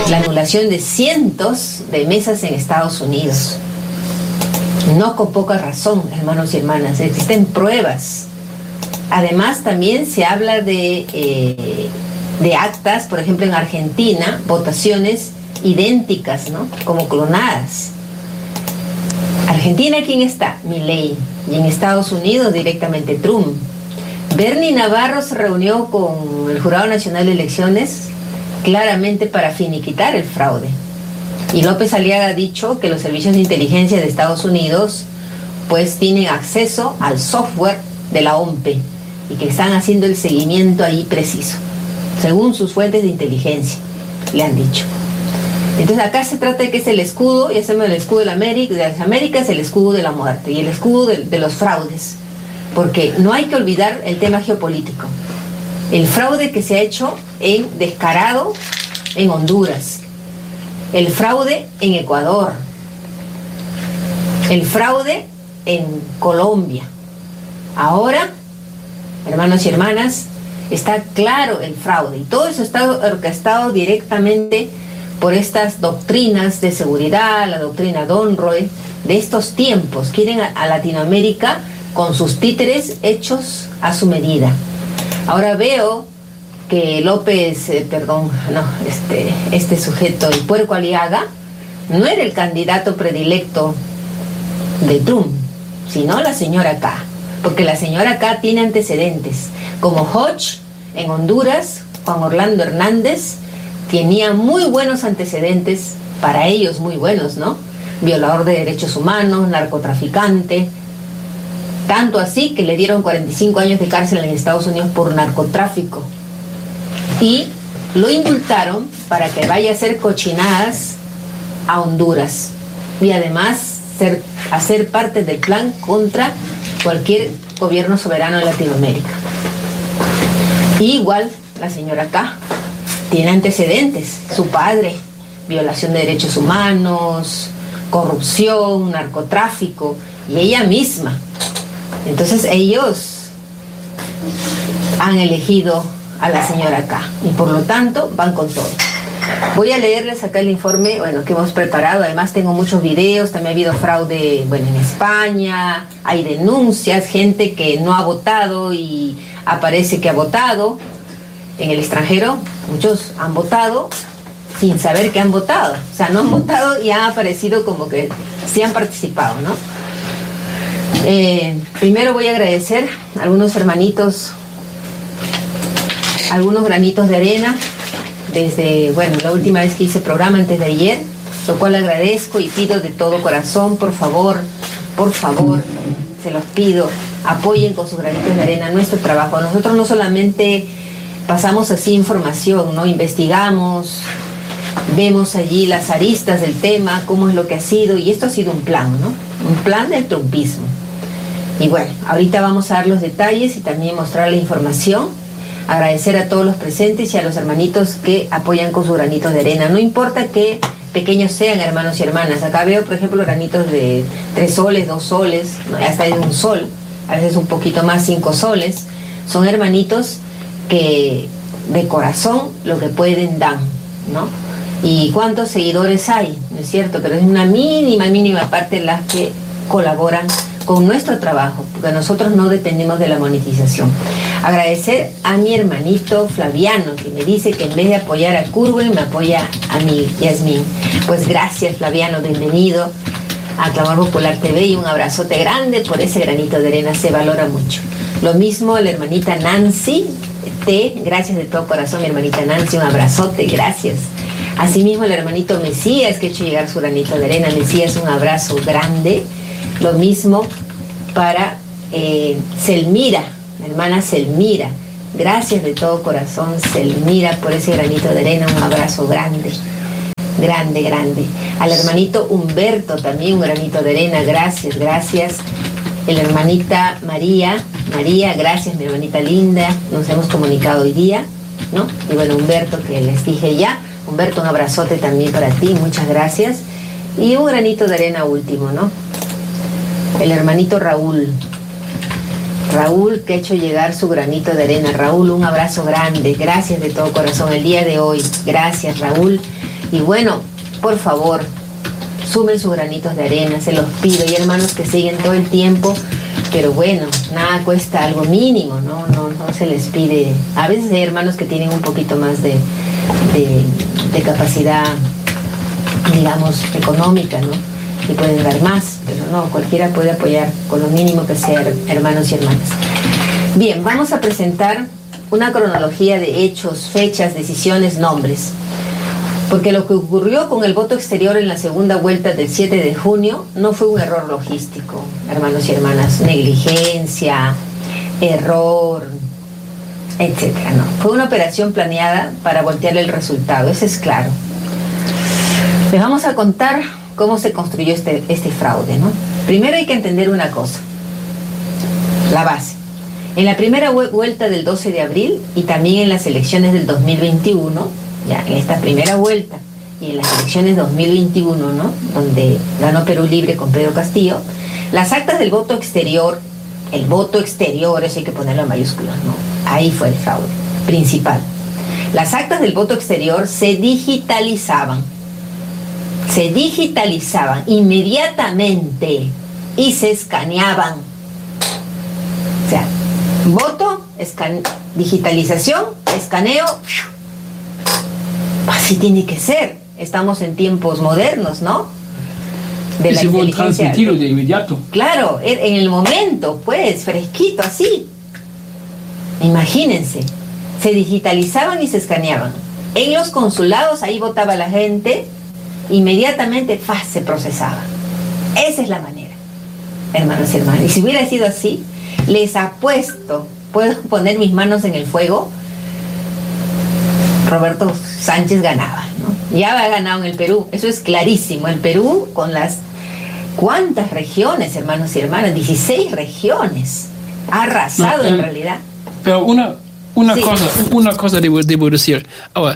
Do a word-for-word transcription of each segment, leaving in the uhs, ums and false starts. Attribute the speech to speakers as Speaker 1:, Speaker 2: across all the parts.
Speaker 1: la anulación de cientos de mesas en Estados Unidos. No con poca razón, hermanos y hermanas, existen pruebas. Además, también se habla de, eh, de actas, por ejemplo, en Argentina, votaciones idénticas, ¿no? Como clonadas. Argentina, ¿quién está? Milei. Y en Estados Unidos, directamente Trump. Bernie Navarro se reunió con el Jurado Nacional de Elecciones claramente para finiquitar el fraude. Y López Aliaga ha dicho que los servicios de inteligencia de Estados Unidos pues tienen acceso al software de la O M P y que están haciendo el seguimiento ahí preciso, según sus fuentes de inteligencia, le han dicho. Entonces acá se trata de que es el escudo, y hacemos el escudo de, la América, de las Américas, el escudo de la muerte y el escudo de, de los fraudes, porque no hay que olvidar el tema geopolítico. El fraude que se ha hecho en descarado en Honduras, el fraude en Ecuador, el fraude en Colombia. Ahora, hermanos y hermanas, está claro el fraude y todo eso está orquestado directamente por estas doctrinas de seguridad, la doctrina Donroe de estos tiempos. Quieren a, a Latinoamérica con sus títeres hechos a su medida. Ahora veo que López, eh, perdón, no, este, este sujeto, el Puerco Aliaga, no era el candidato predilecto de Trump, sino la señora K, porque la señora K tiene antecedentes, como Hodge en Honduras, Juan Orlando Hernández, tenía muy buenos antecedentes, para ellos muy buenos, ¿no? Violador de derechos humanos, narcotraficante, tanto así que le dieron cuarenta y cinco años de cárcel en Estados Unidos por narcotráfico. Y lo indultaron para que vaya a hacer cochinadas a Honduras y además ser, hacer parte del plan contra cualquier gobierno soberano de Latinoamérica. Y igual la señora K tiene antecedentes, su padre, violación de derechos humanos, corrupción, narcotráfico, y ella misma. Entonces ellos han elegido a la señora K y por lo tanto van con todo. Voy a leerles acá el informe, bueno, que hemos preparado. Además tengo muchos videos, también ha habido fraude, bueno, en España, hay denuncias, gente que no ha votado y aparece que ha votado. En el extranjero, muchos han votado sin saber que han votado. O sea, no han votado y han aparecido como que sí han participado, ¿no? Eh, primero voy a agradecer a algunos hermanitos, algunos granitos de arena, desde, bueno, la última vez que hice programa antes de ayer, lo cual agradezco y pido de todo corazón, por favor, por favor, se los pido, apoyen con sus granitos de arena nuestro trabajo. Nosotros no solamente pasamos así información, ¿no? Investigamos, vemos allí las aristas del tema, cómo es lo que ha sido, y esto ha sido un plan, ¿no? Un plan del trumpismo. Y bueno, ahorita vamos a dar los detalles y también mostrar la información. Agradecer a todos los presentes y a los hermanitos que apoyan con sus granitos de arena. No importa qué pequeños sean, hermanos y hermanas. Acá veo, por ejemplo, granitos de tres soles, dos soles, hasta de un sol, a veces un poquito más, cinco soles. Son hermanitos que de corazón lo que pueden dan, ¿no? Y cuántos seguidores hay, ¿no es cierto? Pero es una mínima, mínima parte las que colaboran con nuestro trabajo, porque nosotros no dependemos de la monetización. Agradecer a mi hermanito Flaviano, que me dice que en vez de apoyar a Curwen, me apoya a mi Yasmín. Pues gracias, Flaviano, bienvenido a Clamor Popular T V y un abrazote grande por ese granito de arena, se valora mucho. Lo mismo la hermanita Nancy T, gracias de todo corazón, mi hermanita Nancy, un abrazote, gracias. Asimismo el hermanito Mesías, que ha hecho llegar su granito de arena. Mesías, un abrazo grande. Lo mismo para eh, Selmira, la hermana Selmira, gracias de todo corazón, Selmira, por ese granito de arena, un abrazo grande, grande, grande. Al hermanito Humberto también un granito de arena, gracias, gracias. La hermanita María, María, gracias, mi hermanita linda, nos hemos comunicado hoy día, ¿no? Y bueno, Humberto, que les dije ya, Humberto, un abrazote también para ti, muchas gracias. Y un granito de arena último, ¿no? El hermanito Raúl, Raúl, que ha hecho llegar su granito de arena. Raúl, un abrazo grande, gracias de todo corazón el día de hoy, gracias Raúl. Y bueno, por favor, sumen sus granitos de arena, se los pido. Hay hermanos que siguen todo el tiempo, pero bueno, nada cuesta algo mínimo, ¿no? No, no se les pide. A veces hay hermanos que tienen un poquito más de, de, de capacidad, digamos, económica, ¿no? Y pueden dar más, pero no, cualquiera puede apoyar con lo mínimo que sea, hermanos y hermanas. Bien, vamos a presentar una cronología de hechos, fechas, decisiones, nombres. Porque lo que ocurrió con el voto exterior en la segunda vuelta del siete de junio no fue un error logístico, hermanos y hermanas, negligencia, error, etcétera. No, fue una operación planeada para voltear el resultado, eso es claro. Les vamos a contar cómo se construyó este, este fraude, ¿no? Primero hay que entender una cosa, la base. En la primera vuelta del doce de abril y también en las elecciones del dos mil veintiuno, ya en esta primera vuelta y en las elecciones dos mil veintiuno, ¿no?, donde ganó Perú Libre con Pedro Castillo, las actas del voto exterior, el voto exterior, eso hay que ponerlo en mayúsculas, ¿no? Ahí fue el fraude principal. Las actas del voto exterior se digitalizaban, se digitalizaban inmediatamente y se escaneaban. O sea, voto, escan- digitalización, escaneo. Así tiene que ser. Estamos en tiempos modernos, ¿no? De
Speaker 2: y
Speaker 1: la
Speaker 2: se fue
Speaker 1: inteligencia.
Speaker 2: transmitido de inmediato.
Speaker 1: Claro, en el momento, pues, fresquito, así. Imagínense. Se digitalizaban y se escaneaban. En los consulados, ahí votaba la gente, inmediatamente, ¡faz!, se procesaba. Esa es la manera, hermanos y hermanas. Y si hubiera sido así, les apuesto, puedo poner mis manos en el fuego, Roberto Sánchez ganaba, ¿no? Ya había ganado en el Perú, eso es clarísimo. El Perú con las... ¿Cuántas regiones, hermanos y hermanas? dieciséis regiones. Ha arrasado, no, eh, en realidad.
Speaker 2: Pero una, una
Speaker 1: sí.
Speaker 2: cosa, una cosa debo, debo decir. Ahora,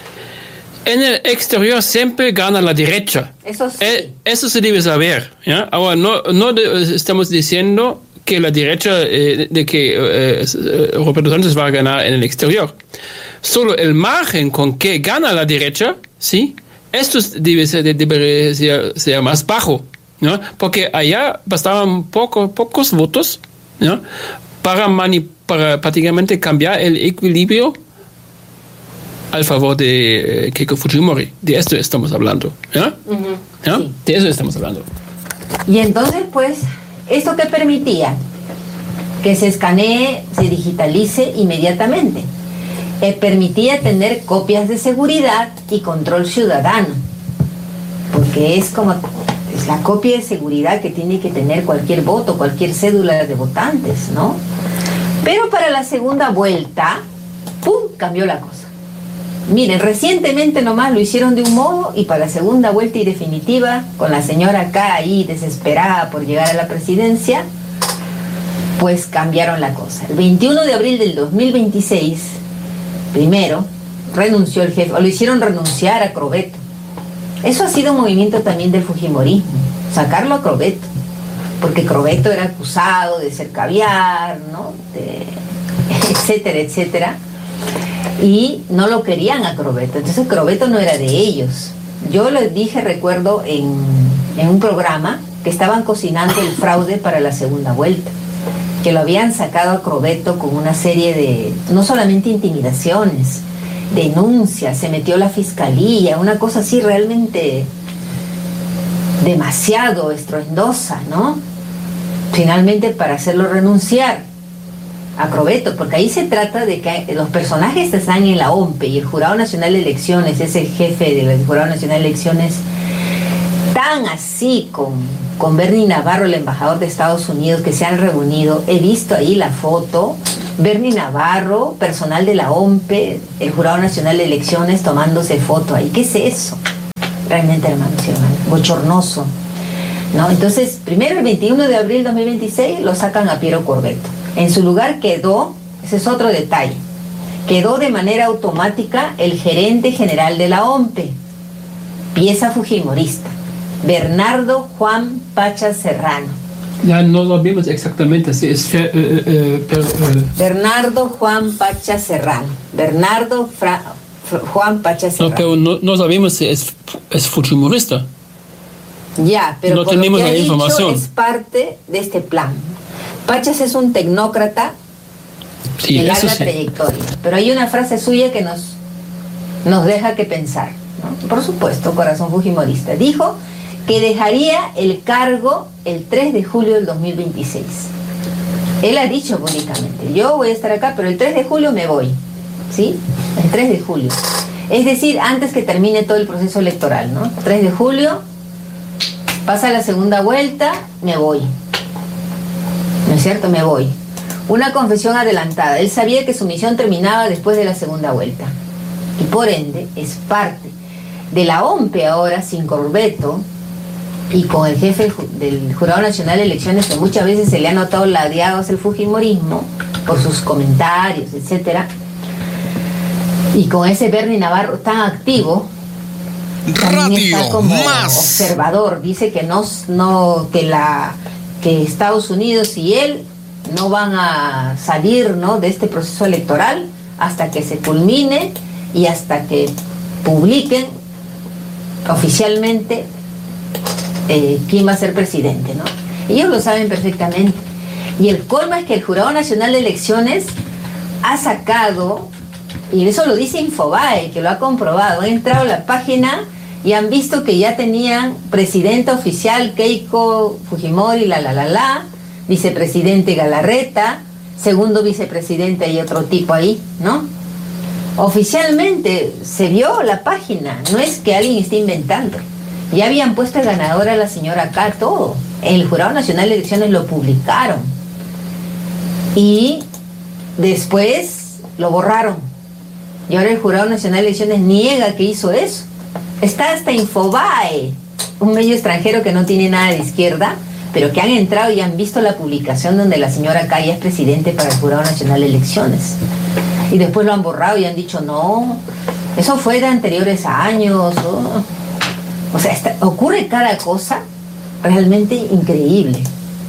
Speaker 2: en el exterior siempre gana la derecha.
Speaker 1: Eso sí.
Speaker 2: Eh, eso se debe saber, ¿ya? Ahora, no, no de, estamos diciendo que la derecha, eh, de que eh, Roberto Sánchez va a ganar en el exterior. Solo el margen con que gana la derecha, ¿sí?, esto debe ser, debe ser, ser más bajo, ¿no? Porque allá bastaban poco, pocos votos, ¿no?, para, mani, para prácticamente cambiar el equilibrio al favor de eh, Keiko Fujimori. De esto estamos hablando, ¿ya?
Speaker 1: Uh-huh.
Speaker 2: ¿Ya?
Speaker 1: Sí.
Speaker 2: De eso estamos hablando.
Speaker 1: Y entonces, pues, ¿esto qué permitía? Que se escanee, se digitalice inmediatamente. Eh, permitía tener copias de seguridad y control ciudadano, porque es como es la copia de seguridad que tiene que tener cualquier voto, cualquier cédula de votantes, ¿no? Pero para la segunda vuelta, ¡pum!, cambió la cosa. Miren, recientemente nomás lo hicieron de un modo y para la segunda vuelta y definitiva, con la señora acá ahí desesperada por llegar a la presidencia, pues cambiaron la cosa. El veintiuno de abril del dos mil veintiséis, primero, renunció el jefe, o lo hicieron renunciar a Crobeto. Eso ha sido un movimiento también del fujimorismo, sacarlo a Crobeto, porque Crobeto era acusado de ser caviar, ¿no?, de, etcétera, etcétera, y no lo querían a Crobeto. Entonces Crobeto no era de ellos. Yo les dije, recuerdo, en, en un programa que estaban cocinando el fraude para la segunda vuelta, que lo habían sacado a Crobeto con una serie de, no solamente intimidaciones, denuncias, se metió la fiscalía, una cosa así realmente demasiado estruendosa, ¿no? Finalmente para hacerlo renunciar a Crobeto, porque ahí se trata de que los personajes están en la O M P E y el Jurado Nacional de Elecciones es el jefe del Jurado Nacional de Elecciones, tan así con, con Bernie Navarro, el embajador de Estados Unidos, que se han reunido. He visto ahí la foto, Bernie Navarro, personal de la O M P E, el Jurado Nacional de Elecciones tomándose foto ahí. ¿Qué es eso? Realmente, hermanos y hermanas, bochornoso, ¿no? Entonces, primero el veintiuno de abril de dos mil veintiséis lo sacan a Piero Corbeto. En su lugar quedó, ese es otro detalle, quedó de manera automática el gerente general de la O M P E, pieza fujimorista, Bernardo Juan Pacha Serrano.
Speaker 2: Ya no lo vimos exactamente, si es eh, eh, pero, eh.
Speaker 1: Bernardo Juan Pacha Serrano. Bernardo Fra- Juan Pacha Serrano.
Speaker 2: No, pero no, no sabemos si es, es fujimorista.
Speaker 1: Ya, pero
Speaker 2: no
Speaker 1: por
Speaker 2: tenemos
Speaker 1: lo que
Speaker 2: la
Speaker 1: ha dicho,
Speaker 2: información.
Speaker 1: es parte de este plan. Pachas es un tecnócrata
Speaker 2: Sí,
Speaker 1: de
Speaker 2: eso
Speaker 1: larga
Speaker 2: sí.
Speaker 1: trayectoria, pero hay una frase suya que nos, nos deja que pensar, ¿no? Por supuesto, corazón fujimorista. Dijo que dejaría el cargo el tres de julio del dos mil veintiséis. Él ha dicho públicamente, yo voy a estar acá, pero el tres de julio me voy, ¿sí? El tres de julio. Es decir, antes que termine todo el proceso electoral, ¿no? tres de julio, pasa la segunda vuelta, me voy. ¿No es cierto? Me voy. Una confesión adelantada. Él sabía que su misión terminaba después de la segunda vuelta. Y por ende, es parte de la O M P E ahora, sin Corbeto, y con el jefe del Jurado Nacional de Elecciones, que muchas veces se le ha notado ladeados el fujimorismo, por sus comentarios, etcétera. Y con ese Bernie Navarro tan activo, también está como
Speaker 3: más.
Speaker 1: observador. Dice que no, no que la que Estados Unidos y él no van a salir, ¿no?, de este proceso electoral hasta que se culmine y hasta que publiquen oficialmente eh, quién va a ser presidente, ¿no? Ellos lo saben perfectamente. Y el colmo es que el Jurado Nacional de Elecciones ha sacado, y eso lo dice Infobae, que lo ha comprobado, han entrado a la página y han visto que ya tenían presidenta oficial Keiko Fujimori, la la la la, vicepresidente Galarreta, segundo vicepresidente y otro tipo ahí, ¿no? Oficialmente se vio la página, no es que alguien esté inventando. Ya habían puesto el ganador a la señora acá, todo. El Jurado Nacional de Elecciones lo publicaron. Y después lo borraron. Y ahora el Jurado Nacional de Elecciones niega que hizo eso. Está hasta Infobae, un medio extranjero que no tiene nada de izquierda, pero que han entrado y han visto la publicación donde la señora Calla es presidente para el Jurado Nacional de Elecciones. Y después lo han borrado y han dicho, no, eso fue de anteriores años. Oh. O sea, está, ocurre cada cosa realmente increíble.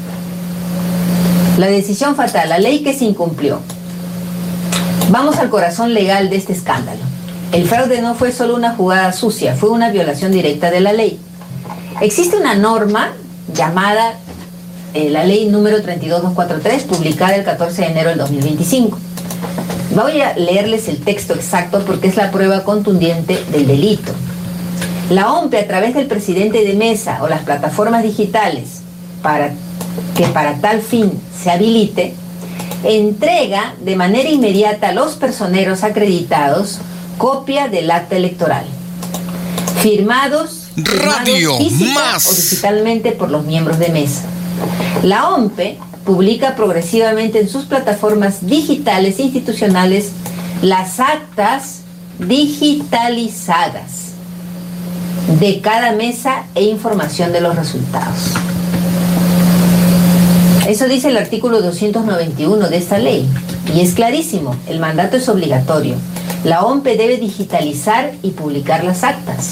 Speaker 1: La decisión fatal, la ley que se incumplió. Vamos al corazón legal de este escándalo. El fraude no fue solo una jugada sucia, fue una violación directa de la ley. Existe una norma llamada eh, la ley número treinta y dos mil doscientos cuarenta y tres, publicada el catorce de enero del dos mil veinticinco. Voy a leerles el texto exacto porque es la prueba contundente del delito. La O M P E, a través del presidente de mesa o las plataformas digitales para que para tal fin se habilite, entrega de manera inmediata a los personeros acreditados copia del acta electoral, firmados,
Speaker 3: Radio
Speaker 1: firmados física
Speaker 3: más.
Speaker 1: o digitalmente por los miembros de mesa. La O M P E publica progresivamente en sus plataformas digitales institucionales las actas digitalizadas de cada mesa e información de los resultados. Eso dice el artículo doscientos noventa y uno de esta ley, y es clarísimo, el mandato es obligatorio. La O M P E debe digitalizar y publicar las actas.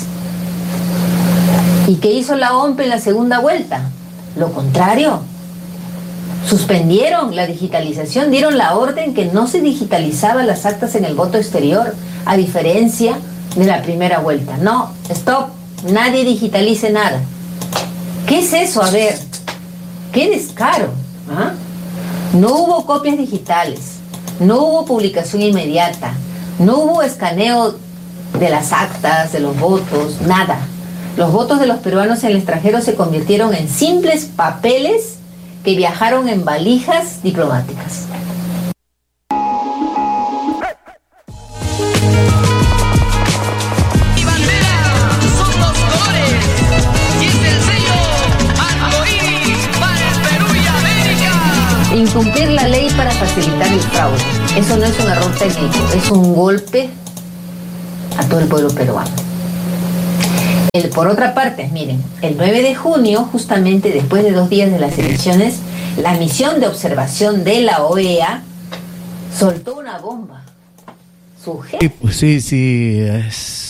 Speaker 1: ¿Y qué hizo la O M P E en la segunda vuelta? Lo contrario. Suspendieron la digitalización, dieron la orden que no se digitalizaban las actas en el voto exterior, a diferencia de la primera vuelta. No, stop, nadie digitalice nada. ¿Qué es eso? A ver, qué descaro. ¿Ah? No hubo copias digitales, no hubo publicación inmediata, no hubo escaneo de las actas, de los votos, nada. Los votos de los peruanos en el extranjero se convirtieron en simples papeles que viajaron en valijas diplomáticas. Incumplir la ley para facilitar el fraude. Eso no es un error técnico, es un golpe a todo el pueblo peruano. El, por otra parte, miren, el nueve de junio, justamente después de dos días de las elecciones, la misión de observación de la O E A soltó una bomba. Su jefe.
Speaker 4: Sí, sí, sí, es